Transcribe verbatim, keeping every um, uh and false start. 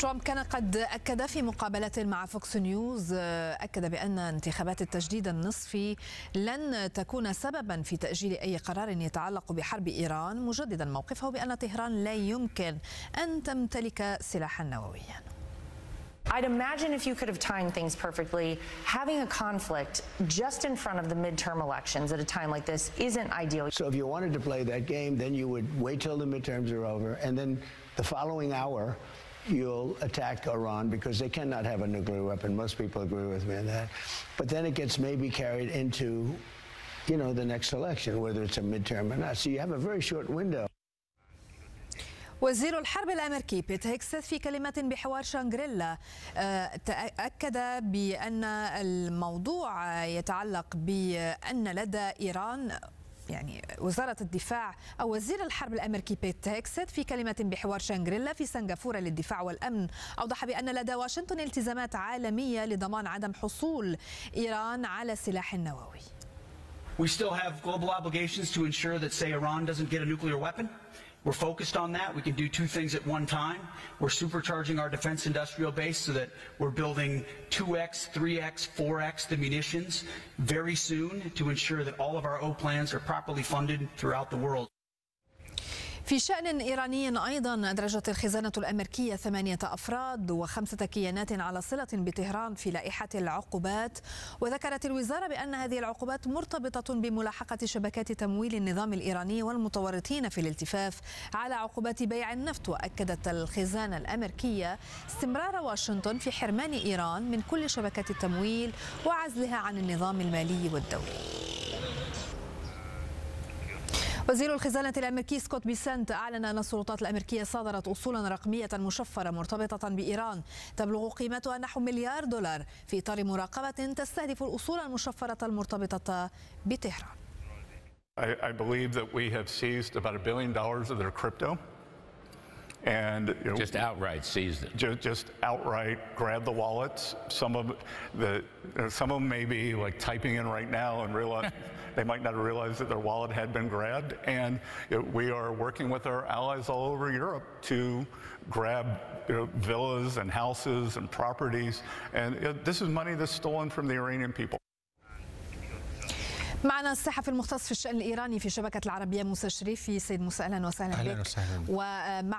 ترامب كان قد أكد في مقابلة مع فوكس نيوز أكد بأن انتخابات التجديد النصفي لن تكون سببا في تأجيل أي قرار يتعلق بحرب إيران، مجددا موقفه بأن طهران لا يمكن أن تمتلك سلاحا نوويا. I'd imagine if you could have timed things perfectly, having a conflict just in front of the midterm elections at a time like this isn't ideal. So if you wanted to play that game, then you would wait till the midterms are over, and then the following hour, you'll attack Iran because they cannot have a nuclear weapon. Most people agree with me on that. But then it gets maybe carried into, you know, the next election, whether it's a midterm or not. So you have a very short window. وزير الحرب الأمريكي بيت هيكسث في كلمة بحوار شانغريلا تأكد بأن الموضوع يتعلق بأن لدى إيران، يعني وزارة الدفاع أو وزير الحرب الأمريكي بيت هيكسث في كلمة بحوار شانغريلا في سنغافورة للدفاع والأمن أوضح بأن لدى واشنطن التزامات عالمية لضمان عدم حصول إيران على سلاح نووي. We still have global obligations to ensure that, say, Iran doesn't get a nuclear weapon. We're focused on that. We can do two things at one time. We're supercharging our defense industrial base so that we're building two X, three X, four X the munitions very soon to ensure that all of our O plans are properly funded throughout the world. في شأن إيراني أيضا أدرجت الخزانة الأمريكية ثمانية أفراد وخمسة كيانات على صلة بطهران في لائحة العقوبات، وذكرت الوزارة بأن هذه العقوبات مرتبطة بملاحقة شبكات تمويل النظام الإيراني والمتورطين في الالتفاف على عقوبات بيع النفط. وأكدت الخزانة الأمريكية استمرار واشنطن في حرمان إيران من كل شبكات التمويل وعزلها عن النظام المالي والدولي. وزير الخزانة الأمريكي سكوت بيسنت أعلن أن السلطات الأمريكية صادرت أصولا رقمية مشفرة مرتبطة بإيران تبلغ قيمتها نحو مليار دولار في إطار مراقبة تستهدف الأصول المشفرة المرتبطة بطهران. I, I believe that we have seized about a billion dollars of their crypto. And you know, just outright seized it. Just, just outright grab the wallets. Some of the, some of them may be like typing in right now and realize they might not have realized that their wallet had been grabbed. And you know, we are working with our allies all over Europe to grab you know, villas and houses and properties. And you know, this is money that's stolen from the Iranian people. معنا الصحفي المختص في الشأن الإيراني في شبكة العربية موسى الشريفي. سيد موسى أهلا وسهلا بك. أهلا وسهلا. ومع